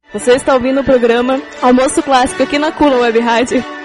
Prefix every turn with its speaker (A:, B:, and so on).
A: Você está ouvindo o programa Almoço Clássico aqui na Cula Web Rádio.